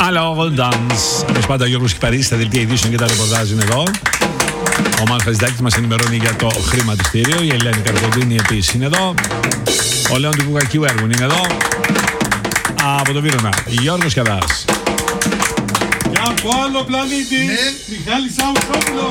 Alors, dance. Όπως πάντα, ο Γιώργος Κυπαρίσης στα δελτία ειδήσεων και τα ρεπορτάζ είναι εδώ. Ο Μάνος Χατζηδάκης μας ενημερώνει για το χρηματιστήριο. Η Ελένη Καρποντίνη επίσης είναι εδώ. Ο Λέων του Κουκακίου Έργων είναι εδώ. Από το Βύρωνα, Γιώργος Κιαδάς. Και από άλλο πλανήτη, Μιχάλης Σαουτσόπουλος.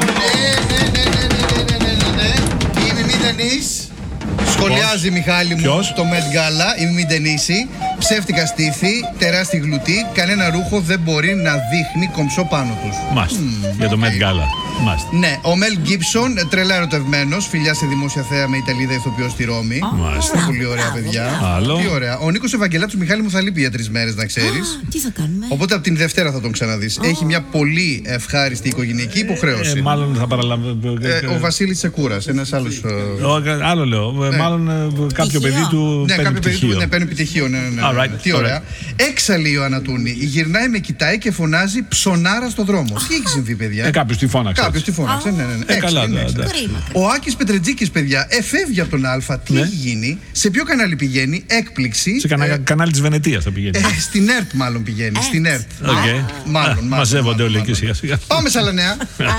Ναι. Η Μιμή Ντενής σχολιάζει, Μιχάλη μου, το Met Gala. Η Μιμή Ντενίση, ψεύτικα στήθη, τεράστια γλουτί, κανένα ρούχο δεν μπορεί να δείχνει κομψό πάνω τους. Μάλιστα, για το Met Gala. Μάλιστα. Ναι, ο Μελ Γκίψον, τρελά ερωτευμένος, φιλιά σε δημόσια θέα με Ιταλίδα ηθοποιό στη Ρώμη. Μάλιστα. Πολύ ωραία, παιδιά. Άλλο. Τι ωραία. Ο Νίκος Ευαγγελάτος, Μιχάλη μου, θα λείπει για 3 μέρες, να ξέρεις. Τι θα κάνουμε. Οπότε από την Δευτέρα θα τον ξαναδείς. Έχει μια πολύ ευχάριστη οικογενειακή υποχρέωση. Μάλλον θα παραλαμβάνω. Ο Βασίλης Τσεκούρας, ένας άλλος. Άλλο λέω. Μάλλον κάποιο παιδί του. Ναι, κάποιο παιδί του πτυχίο. παίρνει πτυχίο. Ναι. Alright, Τι ωραία. Έξαλλη η Ιωαννατούνη. Γυρνάει, με κοιτάει και φωνάζει ψωνάρα στο δρόμο. Τι έχει συμβεί, παιδιά. Κάποιος τη φώναξε. Κάποιος τη φώναξε. Ναι. Καλά, Ο Άκης Πετρετζίκης, παιδιά, εφεύγει από τον Α. Τι έχει γίνει, σε ποιο κανάλι πηγαίνει, έκπληξη. Σε κανάλι της Βενετίας θα πηγαίνει. Στην ΕΡΤ μάλλον πηγαίνει. Στην ΕΡΤ. Μάλλον. Μαζεύονται όλοι εκεί σιγά σιγά. Πάμε σε άλλα νέα.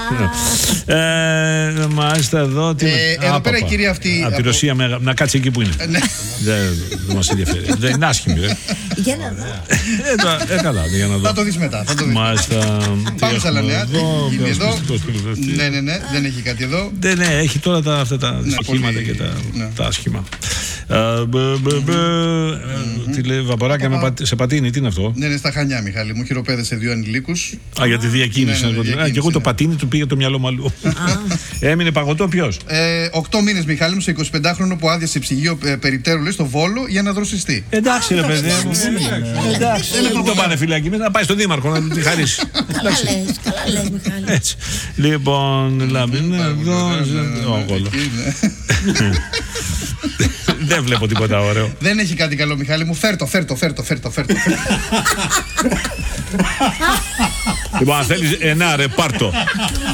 Μάλιστα εδώ. Εδώ πέρα η κυρία αυτή. Από τη Ρωσία να κάτσει εκεί που είναι. Δεν μας ενδιαφέρει. Δεν είναι άσχημη. Για να δω. Καλά, για να δω. Θα το δεις μετά. Μάλιστα. Πάμε σε άλλα νέα. Ναι, δεν έχει κάτι εδώ. Ναι, έχει τώρα αυτά τα στοιχήματα και τα άσχημα. Τι λέει, βαποράκια σε πατίνι, τι είναι αυτό? Ναι, στα Χανιά, Μιχάλη μου, χειροπέδεσε 2 ανηλίκους. Για τη διακίνηση. Και εγώ το πατίνι του πήγε το μυαλό μου αλλού. Έμεινε παγωτό ποιος? 8 μήνες, Μιχάλη μου, σε 25χρονο που άδειασε ψυγείο Περιπτέρου, λέει, στο Βόλο για να δροσιστεί. Εντάξει, ρε παιδί μου. Εντάξει, δεν το πάνε φυλάκι, να πάει στον Δήμαρχο να του τη χαρίσει. Καλά λες, Μιχάλη. Έτσι. Λοιπόν, λαμπίνε εδώ. Δεν βλέπω τίποτα ωραίο. Δεν έχει κάτι καλό, Μιχάλη μου. Φέρτο. Λοιπόν, αν θέλεις, ρε, πάρτο.